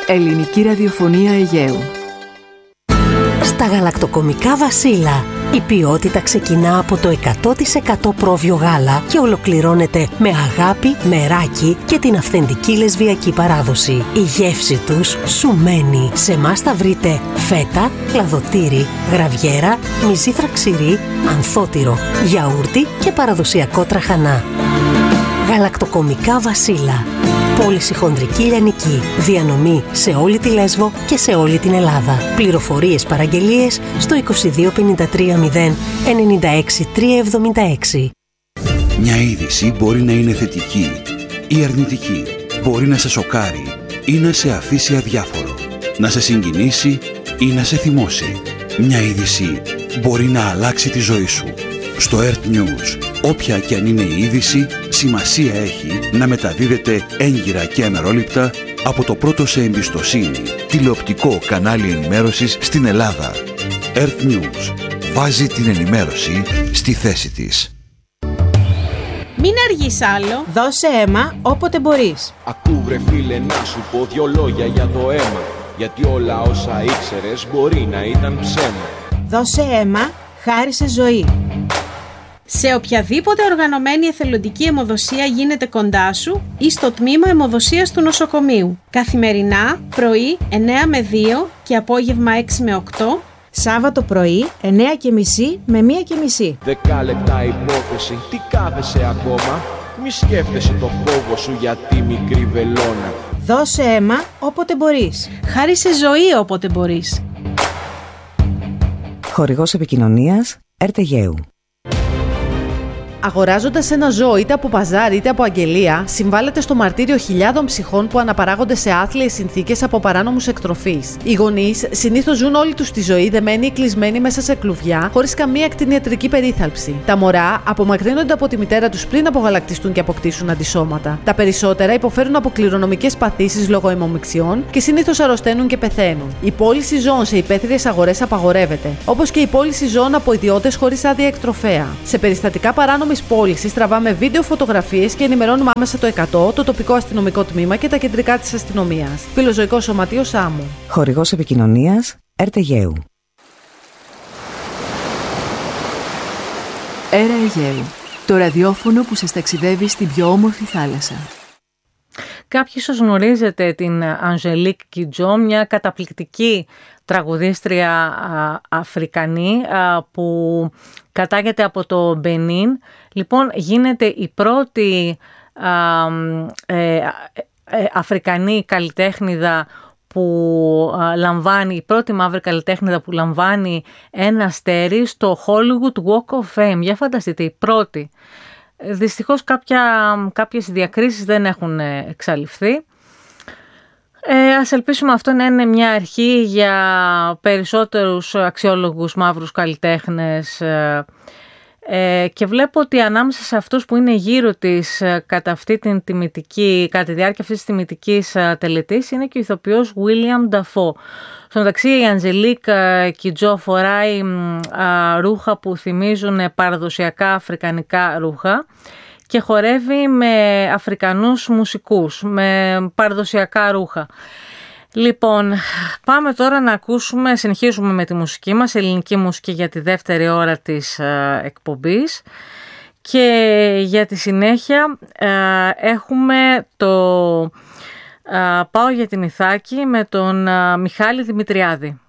Ελληνική ραδιοφωνία Αιγαίου. Στα γαλακτοκομικά Βασίλα, η ποιότητα ξεκινά από το 100% πρόβιο γάλα και ολοκληρώνεται με αγάπη, μεράκι και την αυθεντική λεσβιακή παράδοση. Η γεύση τους σου μένει. Σε εμάς θα βρείτε φέτα, κλαδοτήρι, γραβιέρα, μυζήθρα ξηρή, ανθότυρο, γιαούρτι και παραδοσιακό τραχανά. Γαλακτοκομικά Βασίλα. Πώληση χονδρική λιανική. Διανομή σε όλη τη Λέσβο και σε όλη την Ελλάδα. Πληροφορίες, παραγγελίες στο 2253 096 376. Μια είδηση μπορεί να είναι θετική ή αρνητική. Μπορεί να σε σοκάρει ή να σε αφήσει αδιάφορο. Να σε συγκινήσει ή να σε θυμώσει. Μια είδηση μπορεί να αλλάξει τη ζωή σου. Στο Earth News, όποια και αν είναι η είδηση, σημασία έχει να μεταδίδεται έγκυρα και αμερόληπτα από το πρώτο σε εμπιστοσύνη τηλεοπτικό κανάλι ενημέρωσης στην Ελλάδα. Earth News βάζει την ενημέρωση στη θέση της. Μην αργείς άλλο. Δώσε αίμα όποτε μπορείς. Ακού βρε φίλε να σου πω δυο λόγια για το αίμα. Γιατί όλα όσα ήξερες μπορεί να ήταν ψέμα. Δώσε αίμα, χάρισε ζωή. Σε οποιαδήποτε οργανωμένη εθελοντική αιμοδοσία γίνεται κοντά σου ή στο τμήμα αιμοδοσίας του νοσοκομείου. Καθημερινά, πρωί 9 με 2 και απόγευμα 6 με 8. Σάββατο πρωί 9:30 με 1:30. 10 λεπτά υπόθεση, τι κάθεσαι ακόμα? Μη σκέφτεσαι το φόβο σου για τη μικρή βελόνα. Δώσε αίμα όποτε μπορείς. Χάρισε ζωή όποτε μπορείς. Χορηγός επικοινωνίας Earth Αιγαίου. Αγοράζοντας ένα ζώο είτε από παζάρι είτε από αγγελία, συμβάλλεται στο μαρτύριο χιλιάδων ψυχών που αναπαράγονται σε άθλιες συνθήκες από παράνομους εκτροφείς. Οι γονείς συνήθως ζουν όλη τους τη ζωή δεμένοι ή κλεισμένοι μέσα σε κλουβιά, χωρίς καμία κτηνιατρική περίθαλψη. Τα μωρά απομακρύνονται από τη μητέρα τους πριν απογαλακτιστούν και αποκτήσουν αντισώματα. Τα περισσότερα υποφέρουν από κληρονομικές παθήσεις λόγω αιμομιξιών και συνήθως αρρωσταίνουν και πεθαίνουν. Η πώληση ζώων σε υπαίθριες αγορές απαγορεύεται, όπως και η πώληση ζώων από ιδιώτες χωρίς άδεια εκτροφέα. Σε περιστατικά παράνομης πώλησης τραβάμε βίντεο, φωτογραφίες και ενημερώνουμε άμεσα το 100, το τοπικό αστυνομικό τμήμα και τα κεντρικά της αστυνομίας. Φιλοζωικό Σωματείο Σάμου. Χορηγός επικοινωνίας Earth Αιγαίου. Έρα Αιγαίου. Το ραδιόφωνο που σας ταξιδεύει στην πιο όμορφη θάλασσα. Κάποιοι ίσως γνωρίζετε την Αντζελίκ Κιτζό, μια καταπληκτική τραγουδίστρια Αφρικανή που κατάγεται από το Μπενίν. Λοιπόν, γίνεται η πρώτη Αφρικανή καλλιτέχνηδα που λαμβάνει, η πρώτη μαύρη καλλιτέχνηδα που λαμβάνει ένα αστέρι στο Hollywood Walk of Fame. Για φανταστείτε, η πρώτη. Δυστυχώς κάποιες διακρίσεις δεν έχουν εξαλειφθεί. Ας ελπίσουμε αυτό να είναι μια αρχή για περισσότερους αξιόλογους μαύρους καλλιτέχνες και βλέπω ότι ανάμεσα σε αυτούς που είναι γύρω της κατά τη διάρκεια αυτής της τιμητικής τελετής είναι και ο ηθοποιός William Dafoe. Στο μεταξύ η Αντζελίκ Κιτζό φοράει ρούχα που θυμίζουν παραδοσιακά αφρικανικά ρούχα και χορεύει με Αφρικανούς μουσικούς, με παραδοσιακά ρούχα. Λοιπόν, πάμε τώρα να συνεχίζουμε με τη μουσική μας, ελληνική μουσική για τη δεύτερη ώρα της εκπομπής και για τη συνέχεια έχουμε το «Πάω για την Ιθάκη» με τον Μιχάλη Δημητριάδη.